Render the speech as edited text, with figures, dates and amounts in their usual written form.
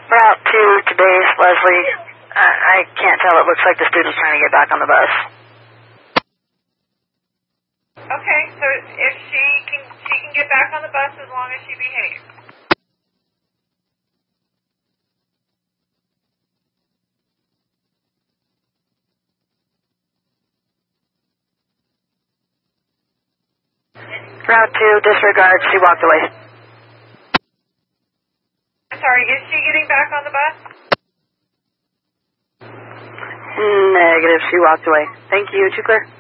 Route 2 to base, Leslie. I can't tell. It looks like the student's trying to get back on the bus. Okay, so if she can get back on the bus as long as she behaves. Route 2, disregard. She walked away. Sorry, is she getting back on the bus? Negative. She walked away. Thank you. 2 clear.